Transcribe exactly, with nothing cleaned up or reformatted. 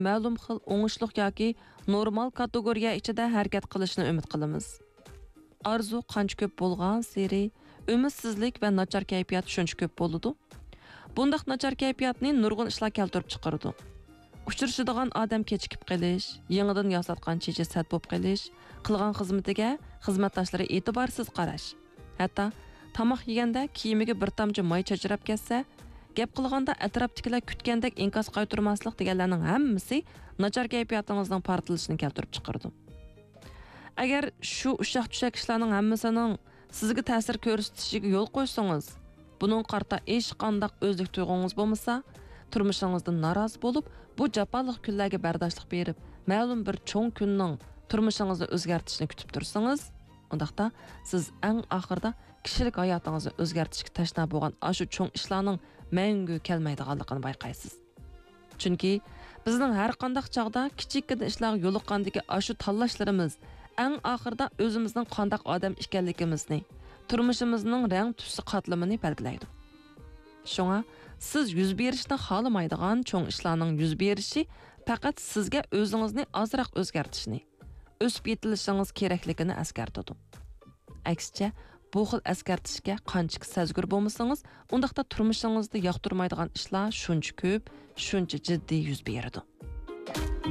ma'lum xil o'ngishliq yoki normal kategoriya ichida harakat qilishni umid qilamiz. Arzu qancha ko'p bo'lgan sari umidsizlik va nachar kayfiyat shuncha ko'p bo'ladi. Bundaq nachar kayfiyatni nurg'un ishlar keltirib chiqaradi. Uchrashadigan odam kechikib qolish, yangidan yasatgan checha sad bo'lib qolish, qilgan xizmatiga xizmatdoshlari e'tiborsiz qarash. Hatto tamoq yeganda kiyimiga bir tomchi moy chachirab ketsa, gap qilganda atrofdagilar kutgandek inkos qaytarmaslik deganlarning hammasi nachar kayfiyatingizning portlatishini keltirib chiqardi. Agar shu ushaq-tushaq ishlarning hammasining sizga ta'sir ko'rsatishiga yo'l qo'ysangiz, buning qarta hech qanday o'zlik tuyg'ungiz bo'lmasa, turmushingizdan norozi bo'lib, bu jafoliq kunlarga bardoshlik berib, ma'lum bir cho'ng kunning turmushingizni o'zgartirishni kutib tursangiz, undaqda siz eng oxirida kishilik hayotingizni o'zgartirishga tashna bo'lgan ashu cho'ng ishlarning mangu kelmaydiganligini bayqaysiz. Chunki bizning har qanday chog'da kichikgina ishlarga yo'liqqandagi ashu tanlashlarimiz eng oxirida o'zimizning qanday odam ekanligimizni, turmushimizning rang tusi qatlamini belgilaydi. Shunga siz yuz berishni xohlamaydigan cho'ng ishlarning yuz berishi faqat sizga o'zingizni ozroq o'zgartirishni, o'sib yetilishingiz kerakligini eskartadi. Aksicha, bu xil eskartishga qancha sezgur bo'lmasangiz, undaqda turmushingizda yoqtirmaydigan ishlar shuncha ko'p, shuncha jiddiy yuz beradi.